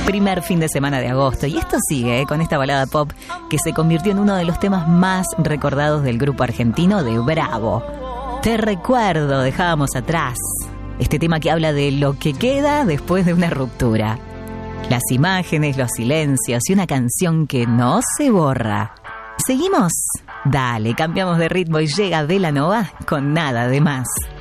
Primer fin de semana de agosto. Y esto sigue con esta balada pop que se convirtió en uno de los temas más recordados del grupo argentino de Bravo. Te recuerdo, dejábamos atrás. Este tema que habla de lo que queda después de una ruptura. Las imágenes, los silencios y una canción que no se borra. ¿Seguimos? Dale, cambiamos de ritmo y llega Belanova con Nada de Más.